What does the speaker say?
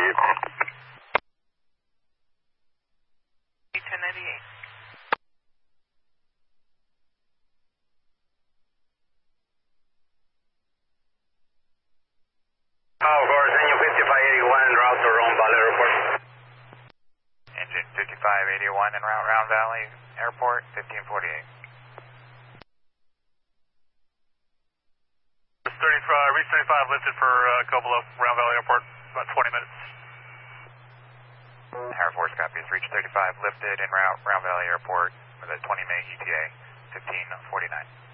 1098. Horse, engine 5581 en route to Round Valley Airport. Engine 5581 en route Round Valley Airport, 1548. Reach 35 lifted for Cobolo, Round Valley Airport, about 20 minutes. Air Force copies, reach 35 lifted en route Round Valley Airport with a 20-minute ETA, 1549.